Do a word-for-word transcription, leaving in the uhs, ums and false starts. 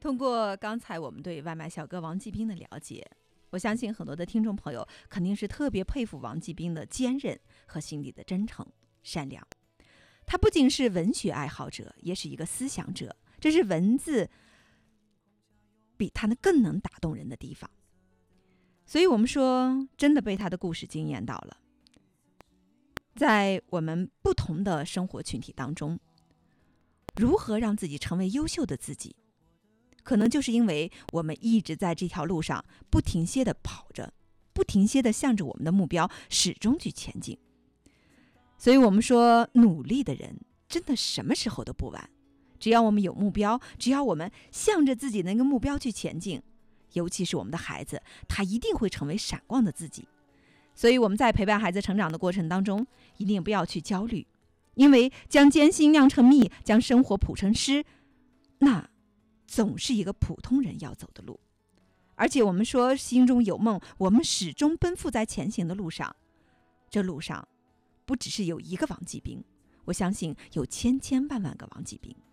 通过刚才我们对外卖小哥王继兵的了解，我相信很多的听众朋友肯定是特别佩服王继兵的坚韧和心里的真诚善良。他不仅是文学爱好者，也是一个思想者，这是文字比他呢更能打动人的地方。所以我们说，真的被他的故事惊艳到了。在我们不同的生活群体当中，如何让自己成为优秀的自己，可能就是因为我们一直在这条路上不停歇地跑着，不停歇地向着我们的目标始终去前进。所以我们说，努力的人真的什么时候都不晚。只要我们有目标，只要我们向着自己那个目标去前进，尤其是我们的孩子，他一定会成为闪光的自己。所以我们在陪伴孩子成长的过程当中，一定不要去焦虑，因为将艰辛酿成蜜，将生活谱成诗，那总是一个普通人要走的路。而且我们说，心中有梦，我们始终奔赴在前行的路上。这路上不只是有一个王继兵，我相信有千千万万个王继兵。